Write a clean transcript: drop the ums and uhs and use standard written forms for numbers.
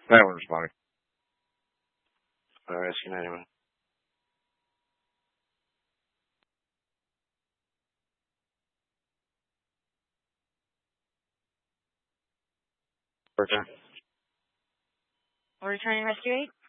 That one responding. Rescue 91. We're returning rescue 8.